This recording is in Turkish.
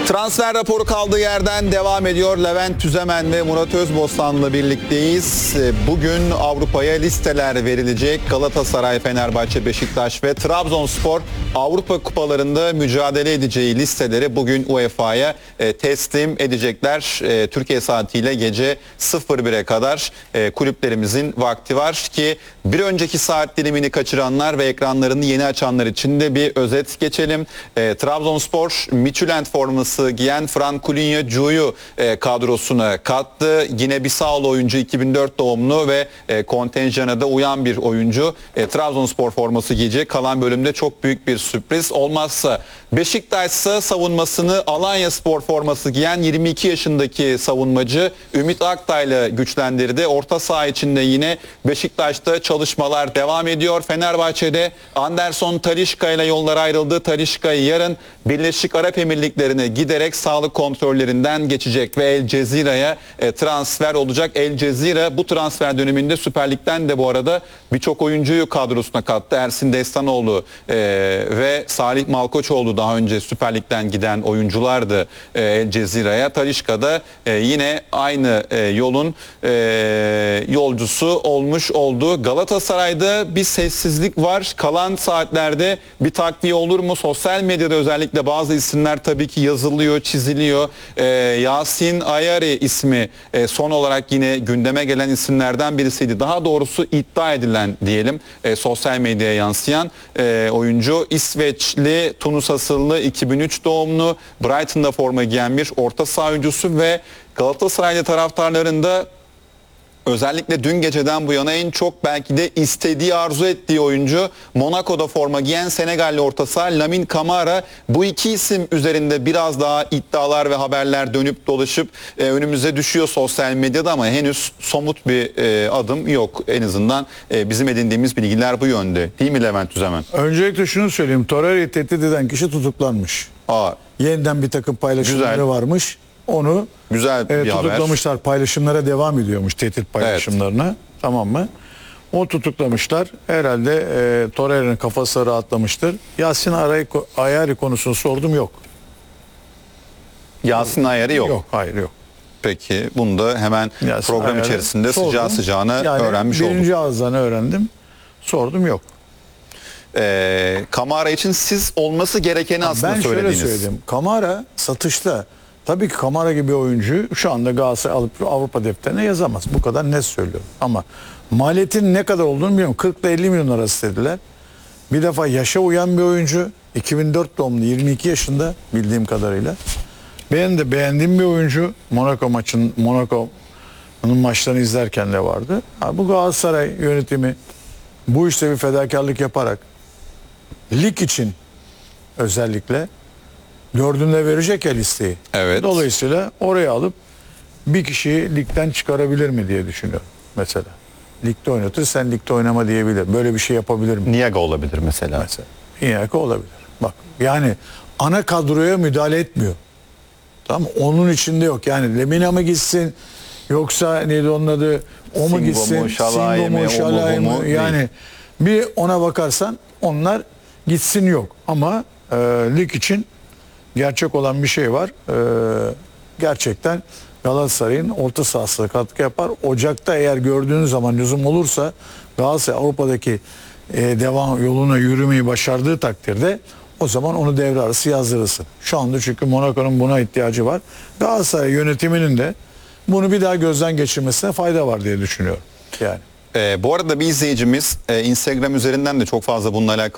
Transfer raporu kaldığı yerden devam ediyor. Levent Tüzemen ve Murat Özbostan'la birlikteyiz. Bugün Avrupa'ya listeler verilecek. Galatasaray, Fenerbahçe, Beşiktaş ve Trabzonspor Avrupa kupalarında mücadele edeceği listeleri bugün UEFA'ya teslim edecekler. Türkiye saatiyle gece 01'e kadar kulüplerimizin vakti var ki bir önceki saat dilimini kaçıranlar ve ekranlarını yeni açanlar için de bir özet geçelim. Trabzonspor Midtjylland forması giyen Frankulinho kadrosuna kattı. Yine Bissau'lu oyuncu 2004 doğumlu ve kontenjana da uyan bir oyuncu. Trabzonspor forması giyecek. Kalan bölümde çok büyük bir sürpriz. Olmazsa Beşiktaş ise savunmasını Alanyaspor forması giyen 22 yaşındaki savunmacı Ümit Aktay'la güçlendirdi. Orta saha içinde yine Beşiktaş'ta çalışmalar devam ediyor. Fenerbahçe'de Anderson Talisca ile yollar ayrıldı. Talisca yarın Birleşik Arap Emirlikleri'ne giderek sağlık kontrollerinden geçecek ve El Cezire'ye transfer olacak. El Cezire bu transfer döneminde Süper Lig'den de bu arada birçok oyuncuyu kadrosuna kattı. Ersin Destanoğlu ve Salih Malkoçoğlu daha önce Süper Lig'den giden oyunculardı El Cezire'ye. Talisca da yine aynı yolun yolcusu olmuş oldu. Galatasaray'da bir sessizlik var. Kalan saatlerde bir takviye olur mu? Sosyal medyada özellikle bazı isimler tabii ki yazılıyor, çiziliyor. Yasin Ayari ismi son olarak yine gündeme gelen isimlerden birisiydi. Daha doğrusu iddia edilen diyelim sosyal medyaya yansıyan oyuncu. İsveçli, Tunus asıllı, 2003 doğumlu, Brighton'da forma giyen bir orta saha oyuncusu ve Galatasaraylı taraftarlarında özellikle dün geceden bu yana en çok belki de istediği, arzu ettiği oyuncu Monaco'da forma giyen Senegalli orta saha Lamine Camara. Bu iki isim üzerinde biraz daha iddialar ve haberler dönüp dolaşıp önümüze düşüyor sosyal medyada ama henüz somut bir adım yok. En azından bizim edindiğimiz bilgiler bu yönde. Değil mi Levent Tüzemen? Öncelikle şunu söyleyeyim. Torreira'yı tehdit eden kişi tutuklanmış. Yeniden bir takım paylaşımları varmış. Onu güzel bir tutuklamışlar. Haber. Paylaşımlara devam ediyormuş, tehdit paylaşımlarına. Evet. Tamam mı? O tutuklamışlar. Herhalde Torreira'nın kafası rahatlamıştır. Yasin Ayari konusunu sordum, yok. Yasin Ayari yok. Yok, hayır yok. Peki bunu da hemen Yasin program Ayari içerisinde sordum. sıcağı sıcağına öğrenmiş olduk. Birinci ağızdan öğrendim. Sordum, yok. Kamara için siz olması gerekeni aslında söylediniz. Ben şöyle söyledim. Kamara satışta. Tabii ki Kamara gibi oyuncuyu şu anda Galatasaray alıp Avrupa defterine yazamaz. Bu kadar net söylüyorum. Ama maliyetin ne kadar olduğunu bilmiyorum. 40 ile 50 milyon arası dediler. Bir defa yaşa uyan bir oyuncu. 2004 doğumlu, 22 yaşında bildiğim kadarıyla. Ben de beğendiğim bir oyuncu. Monaco'nun maçlarını izlerken de vardı. Bu Galatasaray yönetimi bu işte bir fedakarlık yaparak lig için özellikle 4'ünde verecek ya listeyi. Evet. Dolayısıyla oraya alıp bir kişiyi ligden çıkarabilir mi diye düşünüyorum mesela. Ligde oynatır, sen ligde oynama diyebilir. Böyle bir şey yapabilir mi? Niyaga olabilir mesela. Niyaga olabilir. Bak yani ana kadroya müdahale etmiyor. Tamam, onun içinde yok. Yani Lemina mı gitsin yoksa neydi onun adı? O mu gitsin? Şalay mı? Yani bir ona bakarsan onlar gitsin yok. Ama lig için gerçek olan bir şey var. Gerçekten Galatasaray'ın orta sahasına katkı yapar. Ocak'ta eğer gördüğünüz zaman lüzum olursa Galatasaray Avrupa'daki devam yoluna yürümeyi başardığı takdirde o zaman onu devre arası yazdırırsın. Şu anda çünkü Monaco'nun buna ihtiyacı var. Galatasaray yönetiminin de bunu bir daha gözden geçirmesine fayda var diye düşünüyorum. Yani. Bu arada bir izleyicimiz Instagram üzerinden de çok fazla bununla alakalı